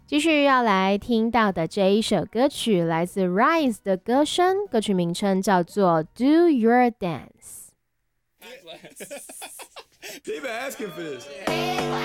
继续要来听到的这一首歌曲来自 Rise 的歌声，歌曲名称叫做 Do Your Dance。 They've been asking for this.